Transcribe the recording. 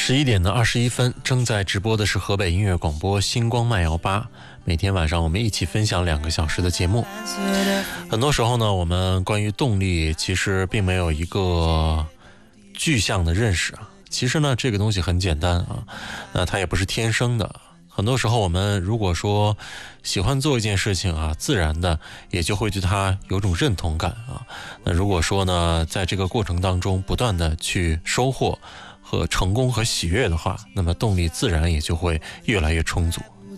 11:21，正在直播的是河北音乐广播星光慢摇吧。每天晚上我们一起分享2个小时的节目。很多时候呢，我们关于动力其实并没有一个具象的认识啊。其实呢，这个东西很简单啊，它也不是天生的。很多时候我们如果说喜欢做一件事情啊，自然的也就会对它有种认同感啊。那如果说呢，在这个过程当中不断的去收获和成功和喜悦的话，那么动力自然也就会越来越充足。